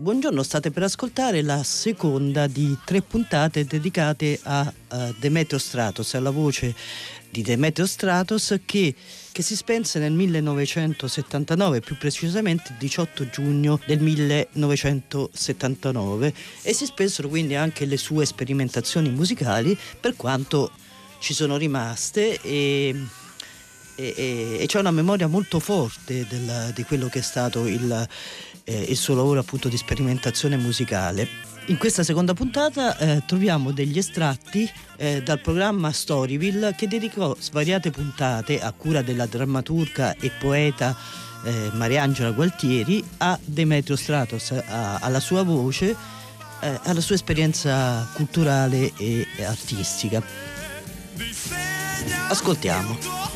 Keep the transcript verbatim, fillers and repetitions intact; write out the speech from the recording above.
Buongiorno, state per ascoltare la seconda di tre puntate dedicate a uh, Demetrio Stratos, alla voce di Demetrio Stratos che, che si spense nel millenovecentosettantanove, più precisamente il diciotto giugno del millenovecentosettantanove, e si spensero quindi anche le sue sperimentazioni musicali, per quanto ci sono rimaste, e, e, e, e c'è una memoria molto forte del, di quello che è stato il Eh, il suo lavoro appunto di sperimentazione musicale. In questa seconda puntata eh, troviamo degli estratti eh, dal programma Storyville, che dedicò svariate puntate a cura della drammaturga e poeta eh, Mariangela Gualtieri a Demetrio Stratos, a, alla sua voce, eh, alla sua esperienza culturale e artistica. Ascoltiamo.